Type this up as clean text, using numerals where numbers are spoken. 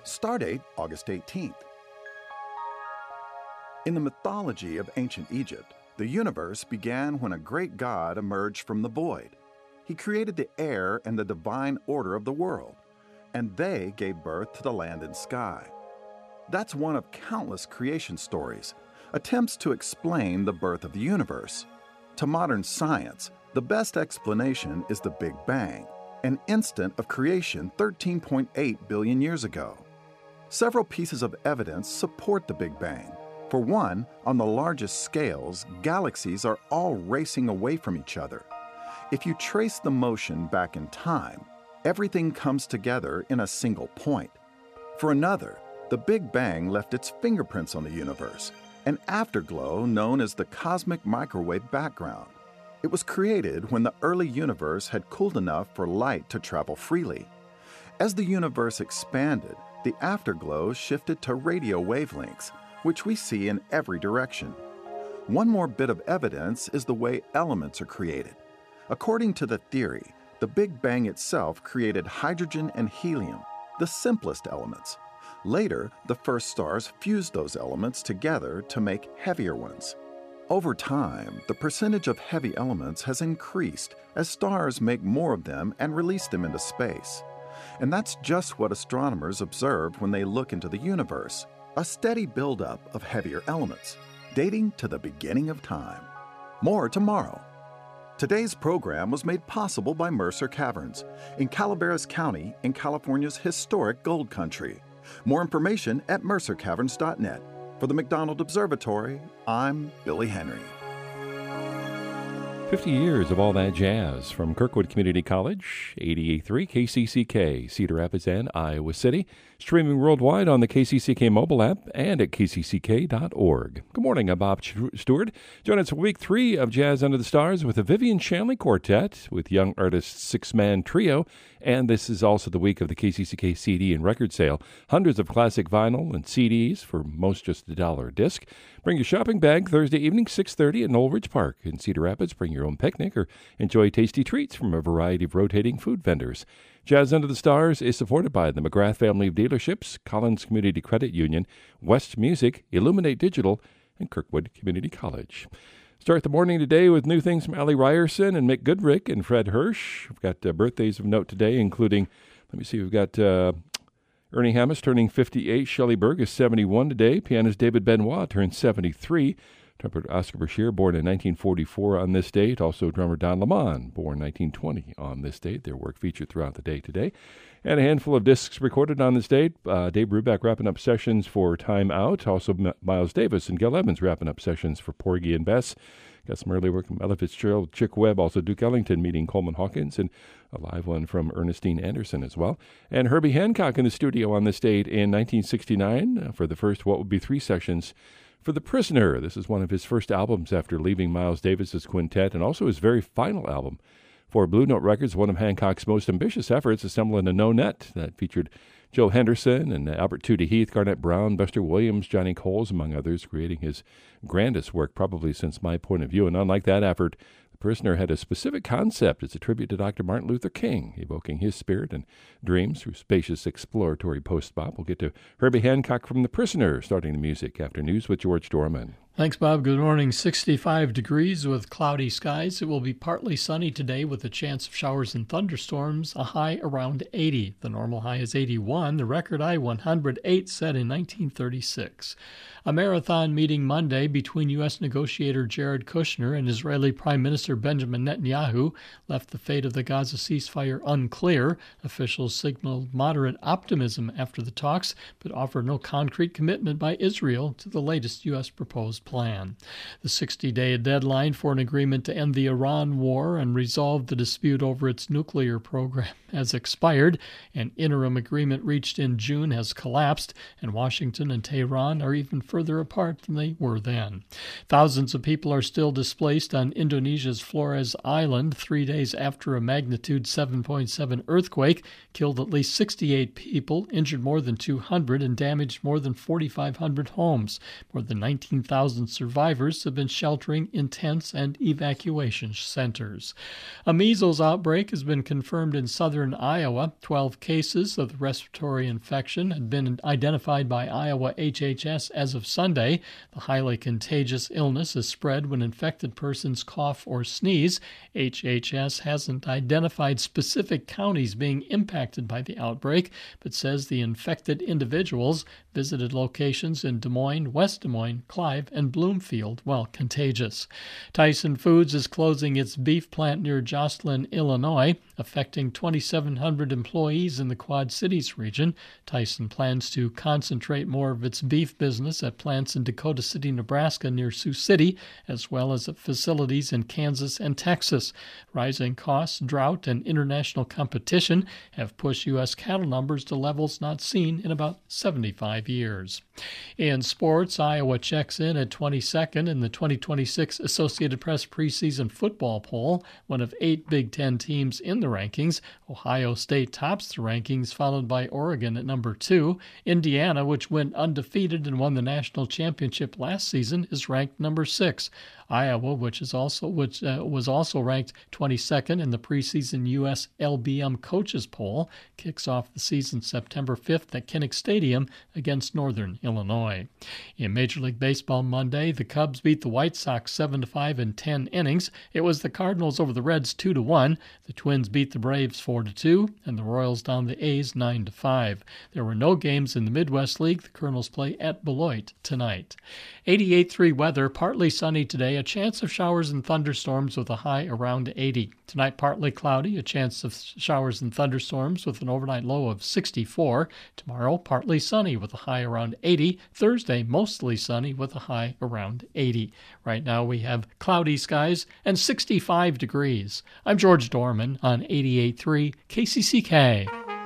Stardate, August 18th. In the mythology of ancient Egypt, the universe began when a great god emerged from the void. He created the air and the divine order of the world, and they gave birth to the land and sky. That's one of countless creation stories, attempts to explain the birth of the universe. To modern science, the best explanation is the Big Bang, an instant of creation 13.8 billion years ago. Several pieces of evidence support the Big Bang. For one, on the largest scales, galaxies are all racing away from each other. If you trace the motion back in time, everything comes together in a single point. For another, the Big Bang left its fingerprints on the universe, an afterglow known as the cosmic microwave background. It was created when the early universe had cooled enough for light to travel freely. As the universe expanded, the afterglow shifted to radio wavelengths, which we see in every direction. One more bit of evidence is the way elements are created. According to the theory, the Big Bang itself created hydrogen and helium, the simplest elements. Later, the first stars fused those elements together to make heavier ones. Over time, the percentage of heavy elements has increased as stars make more of them and release them into space. And that's just what astronomers observe when they look into the universe, a steady buildup of heavier elements, dating to the beginning of time. More tomorrow. Today's program was made possible by Mercer Caverns in Calaveras County in California's historic gold country. More information at mercercaverns.net. For the McDonald Observatory, I'm Billy Henry. 50 years of all that jazz from Kirkwood Community College, 88.3 KCCK, Cedar Rapids and Iowa City, streaming worldwide on the KCCK mobile app and at kcck.org. Good morning, I'm Bob Stewart. Join us for week 3 of Jazz Under the Stars with the Vivian Shanley Quartet with Young Artists Six-Man Trio, and this is also the week of the KCCK CD and record sale. Hundreds of classic vinyl and CDs for most just $1 a disc. Bring your shopping bag Thursday evening, 6:30 at Knoll Ridge Park in Cedar Rapids. Bring your own picnic or enjoy tasty treats from a variety of rotating food vendors. Jazz Under the Stars is supported by the McGrath family of dealerships, Collins Community Credit Union, West Music, Illuminate Digital, and Kirkwood Community College. Start the morning today with new things from Allie Ryerson and Mick Goodrick and Fred Hirsch. We've got birthdays of note today, including, we've got Ernie Hammis turning 58. Shelley Berg is 71 today. Pianist David Benoit turns 73. Trumpeter Oscar Bashir, born in 1944 on this date. Also drummer Don Lemon, born 1920 on this date. Their work featured throughout the day today. And a handful of discs recorded on this date. Dave Brubeck wrapping up sessions for Time Out. Also Miles Davis and Gil Evans wrapping up sessions for Porgy and Bess. Got some early work from Ella Fitzgerald, Chick Webb, also Duke Ellington meeting Coleman Hawkins, and a live one from Ernestine Anderson as well. And Herbie Hancock in the studio on this date in 1969 for the first what would be 3 sessions for The Prisoner. This is one of his first albums after leaving Miles Davis's quintet, and also his very final album for Blue Note Records, one of Hancock's most ambitious efforts, assembling a no-net that featured Joe Henderson and Albert Tootie Heath, Garnett Brown, Buster Williams, Johnny Coles, among others, creating his grandest work probably since my point of view. And unlike that effort, The Prisoner had a specific concept. It's a tribute to Dr. Martin Luther King, evoking his spirit and dreams through spacious exploratory post-bop. We'll get to Herbie Hancock from The Prisoner, starting the music after news with George Dorman. Thanks, Bob. Good morning. 65 degrees with cloudy skies. It will be partly sunny today with a chance of showers and thunderstorms, a high around 80. The normal high is 81. The record high 108 set in 1936. A marathon meeting Monday between U.S. negotiator Jared Kushner and Israeli Prime Minister Benjamin Netanyahu left the fate of the Gaza ceasefire unclear. Officials signaled moderate optimism after the talks, but offered no concrete commitment by Israel to the latest U.S. proposed plan. The 60-day deadline for an agreement to end the Iran war and resolve the dispute over its nuclear program has expired. An interim agreement reached in June has collapsed, and Washington and Tehran are even further apart than they were then. Thousands of people are still displaced on Indonesia's Flores Island 3 days after a magnitude 7.7 earthquake killed at least 68 people, injured more than 200, and damaged more than 4,500 homes. More than 19,000 1,000 survivors have been sheltering in tents and evacuation centers. A measles outbreak has been confirmed in southern Iowa. 12 cases of the respiratory infection had been identified by Iowa HHS as of Sunday. The highly contagious illness is spread when infected persons cough or sneeze. HHS hasn't identified specific counties being impacted by the outbreak, but says the infected individuals visited locations in Des Moines, West Des Moines, Clive, and Bloomfield while contagious. Tyson Foods is closing its beef plant near Joslyn, Illinois, affecting 2,700 employees in the Quad Cities region. Tyson plans to concentrate more of its beef business at plants in Dakota City, Nebraska near Sioux City, as well as at facilities in Kansas and Texas. Rising costs, drought, and international competition have pushed U.S. cattle numbers to levels not seen in about 75 years. In sports, Iowa checks in at 22nd in the 2026 Associated Press preseason football poll, one of 8 Big Ten teams in the rankings. Ohio State tops the rankings, followed by Oregon at number 2. Indiana, which went undefeated and won the national championship last season, is ranked number 6. Iowa, which was also ranked 22nd in the preseason U.S. LBM coaches poll, kicks off the season September 5th at Kinnick Stadium against Northern Illinois. In Major League Baseball Monday, the Cubs beat the White Sox 7-5 in 10 innings. It was the Cardinals over the Reds 2-1. The Twins beat the Braves 4-2, and the Royals down the A's 9-5. There were no games in the Midwest League. The Colonels play at Beloit tonight. 88.3 weather, partly sunny today, a chance of showers and thunderstorms with a high around 80. Tonight, partly cloudy, a chance of showers and thunderstorms with an overnight low of 64. Tomorrow, partly sunny with a high around 80. Thursday, mostly sunny with a high around 80. Right now, we have cloudy skies and 65 degrees. I'm George Dorman on 88.3 KCCK.